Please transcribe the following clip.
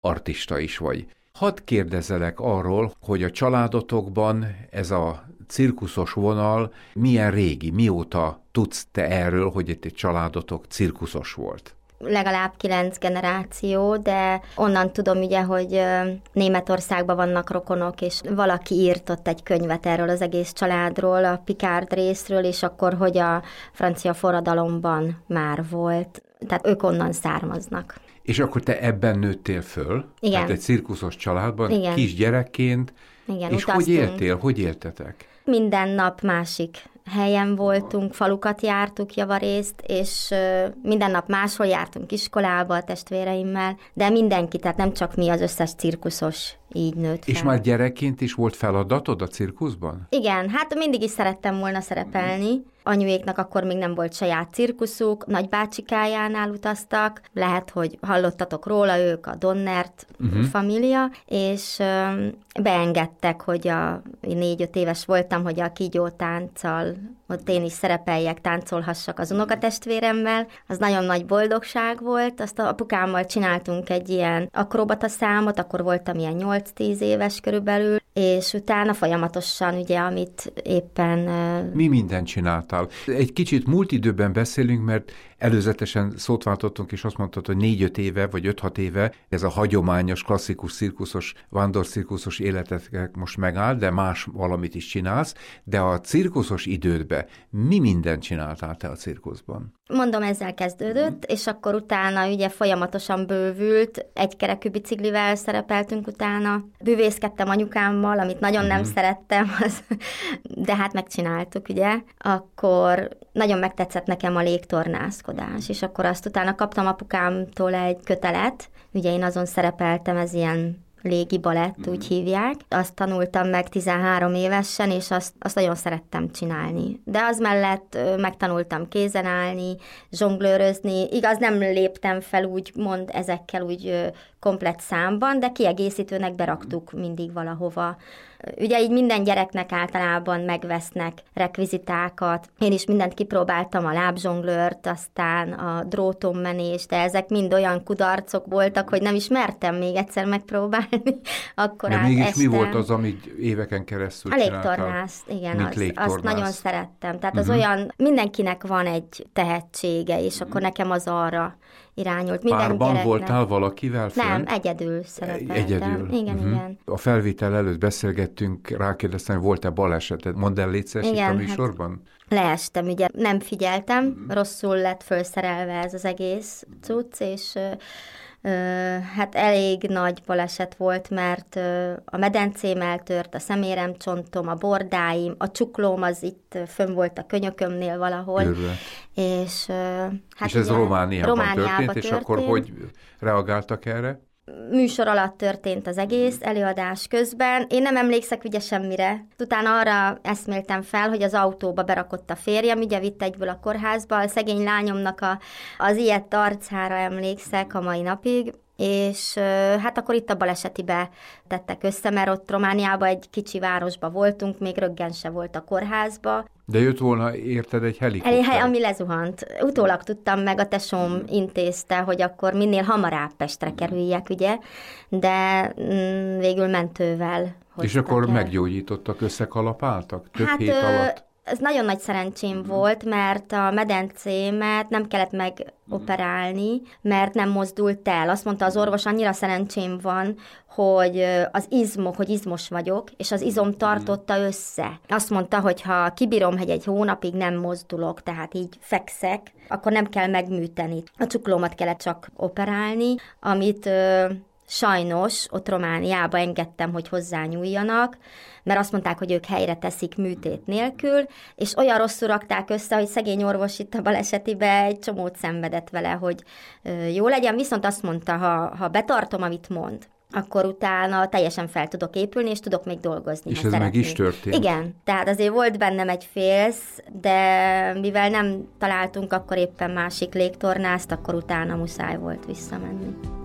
artista is vagy. Hadd kérdezzelek arról, hogy a családotokban ez a cirkuszos vonal milyen régi, mióta tudsz te erről, hogy itt egy családotok cirkuszos volt? Legalább 9 generáció, de onnan tudom ugye, hogy Németországban vannak rokonok, és valaki írt ott egy könyvet erről az egész családról, a Picard részről, és akkor, hogy a francia forradalomban már volt. Tehát ők onnan származnak. És akkor te ebben nőttél föl? Igen. Tehát egy cirkuszos családban, Igen. Kisgyerekként. Igen, és utaztunk. hogy éltél? Hogy éltetek? Minden nap másik helyen voltunk, falukat jártuk javarészt, és minden nap máshol jártunk iskolába a testvéreimmel, de mindenki, tehát nem csak mi, az összes cirkuszos így nőtt fel. És már gyerekként is volt feladatod a cirkuszban? Igen, hát mindig is szerettem volna szerepelni. Anyuéknak akkor még nem volt saját cirkuszuk, nagybácsikájánál utaztak, lehet, hogy hallottatok róla, ők a Donnert família, és beengedtek, hogy 4-5 éves voltam, hogy a kígyótánccal ott én is szerepeljek, táncolhassak az unokatestvéremmel. Az nagyon nagy boldogság volt. Azt apukámmal csináltunk egy ilyen akrobata számot, akkor voltam ilyen 8-10 éves körülbelül, és utána folyamatosan ugye, amit éppen... Mi mindent csináltál? Egy kicsit múlt időben beszélünk, mert előzetesen szót váltottunk, és azt mondtad, hogy 4-5 éve, vagy 5-6 éve ez a hagyományos, klasszikus cirkuszos, vándorcirkuszos életet most megáll, de más valamit is csinálsz, de a cirkuszos idődben mi mindent csináltál te a cirkuszban? Mondom, ezzel kezdődött, és akkor utána ugye folyamatosan bővült, egykerekű biciklivel szerepeltünk utána. Bűvészkedtem anyukámmal, amit nagyon nem szerettem, de hát megcsináltuk, ugye. Akkor nagyon megtetszett nekem a légtornászkodás, és akkor azt utána kaptam apukámtól egy kötelet, ugye én azon szerepeltem, ez ilyen légi balett, úgy hívják. Azt tanultam meg 13 évesen, és azt nagyon szerettem csinálni. De az mellett megtanultam kézen állni, zsonglőrözni. Igaz, nem léptem fel úgymond ezekkel úgy komplett számban, de kiegészítőnek beraktuk mindig valahova. Ugye így minden gyereknek általában megvesznek rekvizitákat. Én is mindent kipróbáltam, a lábzsonglőrt, aztán a dróton menést, de ezek mind olyan kudarcok voltak, hogy nem is mertem még egyszer megpróbálni. Akkor de mégis mi volt az, amit éveken keresztül csináltál? A légtornászt, igen, azt nagyon szerettem. Tehát az olyan, mindenkinek van egy tehetsége, és akkor nekem az arra irányult. Párban voltál valakivel fönn? Nem, egyedül szerepeltem. Egyedül? Igen. A felvétel előtt beszélgettünk, rákérdeztem, hogy volt-e baleseted? Mondd el, légy szíves, itt a műsorban? Leestem, ugye nem figyeltem, rosszul lett fölszerelve ez az egész cucc, és hát elég nagy baleset volt, mert a medencém eltört, a szeméremcsontom, a bordáim, a csuklóm az itt fönn volt a könyökömnél valahol. Őrület. És és ez Romániában történt, és akkor hogy reagáltak erre? Műsor alatt történt az egész, előadás közben. Én nem emlékszek ugye semmire. Utána arra eszméltem fel, hogy az autóba berakott a férjem, ugye vitt egyből a kórházba, a szegény lányomnak az ilyet arcára emlékszek a mai napig, és hát akkor itt a balesetibe tettek össze, mert ott Romániában egy kicsi városba voltunk, még röggen se volt a kórházba. De jött volna, érted, egy helikopter? Ami lezuhant. Utólag tudtam meg, a tesóm intézte, hogy akkor minél hamarabb Pestre kerüljek, ugye, de végül mentővel hoztak. És akkor el. meggyógyítottak, összekalapáltak több hét alatt? Ez nagyon nagy szerencsém volt, mert a medencémet nem kellett megoperálni, mert nem mozdult el. Azt mondta az orvos, annyira szerencsém van, hogy az izmok, hogy izmos vagyok, és az izom tartotta össze. Azt mondta, hogy ha kibírom, hogy egy hónapig nem mozdulok, tehát így fekszek, akkor nem kell megműteni. A csuklómat kellett csak operálni, amit sajnos ott Romániába engedtem, hogy hozzányúljanak, mert azt mondták, hogy ők helyre teszik műtét nélkül, és olyan rosszul rakták össze, hogy szegény orvos itt a balesetibe egy csomót szenvedett vele, hogy jó legyen, viszont azt mondta, ha betartom, amit mond, akkor utána teljesen fel tudok épülni, és tudok még dolgozni. És ez meg is történt? Igen, tehát azért volt bennem egy félsz, de mivel nem találtunk akkor éppen másik légtornászt, akkor utána muszáj volt visszamenni.